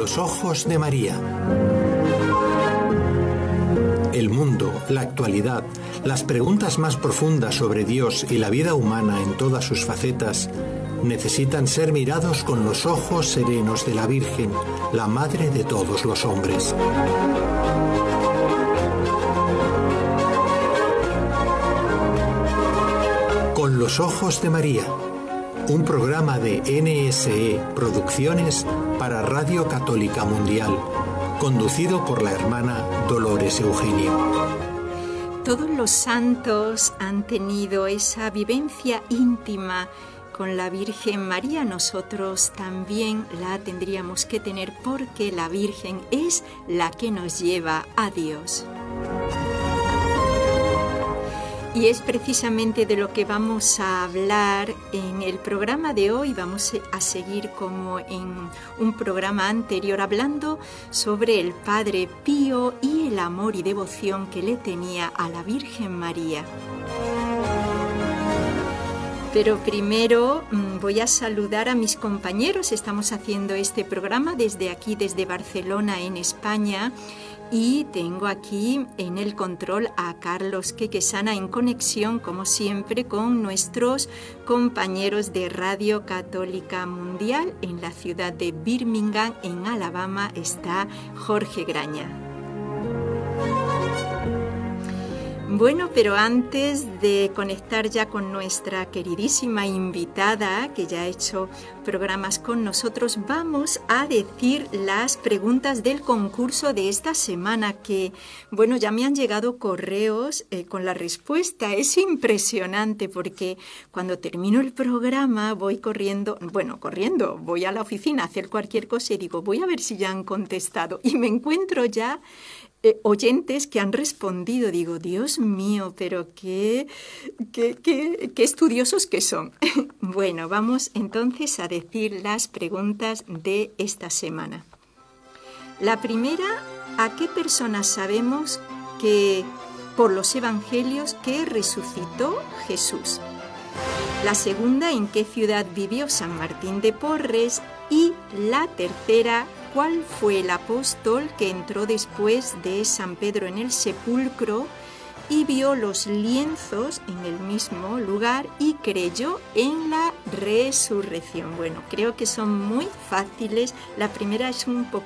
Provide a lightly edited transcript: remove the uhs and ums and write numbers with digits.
los ojos de María. El mundo, la actualidad, las preguntas más profundas sobre Dios y la vida humana en todas sus facetas necesitan ser mirados con los ojos serenos de la Virgen, la Madre de todos los hombres. Con los ojos de María, un programa de NSE Producciones para Radio Católica Mundial, conducido por la hermana Dolores Eugenio. Todos los santos han tenido esa vivencia íntima con la Virgen María. Nosotros también la tendríamos que tener porque la Virgen es la que nos lleva a Dios. Y es precisamente de lo que vamos a hablar en el programa de hoy. Vamos a seguir como en un programa anterior hablando sobre el Padre Pío y el amor y devoción que le tenía a la Virgen María. Pero primero voy a saludar a mis compañeros. Estamos haciendo este programa desde aquí, desde Barcelona, en España. Y tengo aquí en el control a Carlos Quequesana en conexión, como siempre, con nuestros compañeros de Radio Católica Mundial. En la ciudad de Birmingham, en Alabama, está Jorge Graña. Bueno, pero antes de conectar ya con nuestra queridísima invitada, que ya ha hecho programas con nosotros, vamos a decir las preguntas del concurso de esta semana, que, bueno, ya me han llegado correos con la respuesta. Es impresionante porque cuando termino el programa voy corriendo, voy a la oficina a hacer cualquier cosa y digo, voy a ver si ya han contestado. Y me encuentro ya oyentes que han respondido. Digo, Dios mío, pero qué estudiosos que son. Bueno, vamos entonces a decir las preguntas de esta semana. La primera, ¿a qué personas sabemos que por los evangelios que resucitó Jesús? La segunda, ¿en qué ciudad vivió San Martín de Porres? Y la tercera, ¿cuál fue el apóstol que entró después de San Pedro en el sepulcro y vio los lienzos en el mismo lugar y creyó en la resurrección? Bueno, creo que son muy fáciles. La primera es un poquito